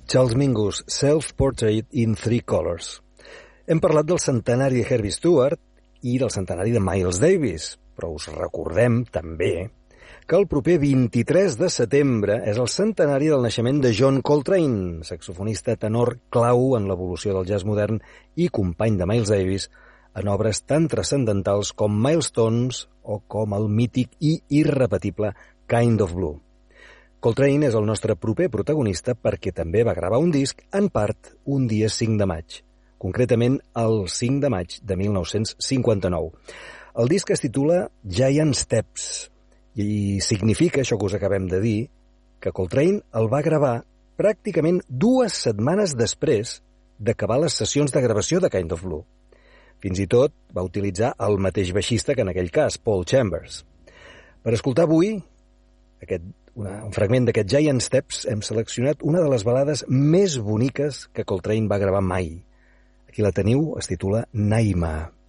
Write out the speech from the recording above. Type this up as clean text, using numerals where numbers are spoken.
Charles Mingus, Self-Portrait in Three Colors. Hem parlat del centenari de Herbie Stewart i del centenari de Miles Davis, però us recordem també que el proper 23 de setembre és el centenari del naixement de John Coltrane, saxofonista tenor clau en l'evolució del jazz modern i company de Miles Davis en obres tan transcendentals com Milestones o com el mític i irrepetible Kind of Blue. Coltrane és el nostre proper protagonista perquè també va gravar un disc, en part, un dia 5 de maig, concretament el 5 de maig de 1959. El disc es titula Giant Steps i significa, això que us acabem de dir, que Coltrane el va gravar pràcticament 2 setmanes després d'acabar les sessions de gravació de Kind of Blue. Fins i tot va utilitzar el mateix baixista que en aquell cas, Paul Chambers. Per escoltar avui un fragment d'aquest Giant Steps hem seleccionat una de les balades més boniques que Coltrane va gravar mai. Aquí la teniu, es titula Naima.